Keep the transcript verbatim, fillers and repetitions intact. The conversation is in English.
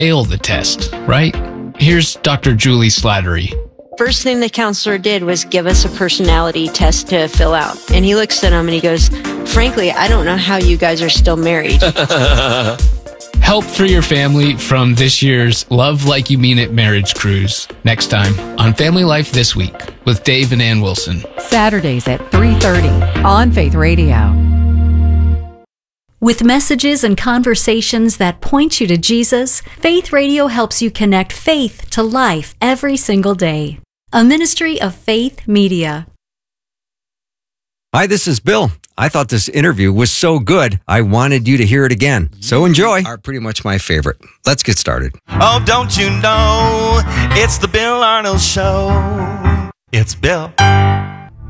fail the test, right? Here's Doctor Julie Slattery. First thing the counselor did was give us a personality test to fill out. And he looks at him and he goes, frankly, I don't know how you guys are still married. Help for your family from this year's Love Like You Mean It marriage cruise. Next time on Family Life This Week with Dave and Ann Wilson. Saturdays at three thirty on Faith Radio. With messages and conversations that point you to Jesus, Faith Radio helps you connect faith to life every single day. A ministry of Faith Media. Hi, this is Bill. I thought this interview was so good, I wanted you to hear it again. So enjoy. Are pretty much my favorite. Let's get started. Oh, don't you know, it's the Bill Arnold Show. It's Bill.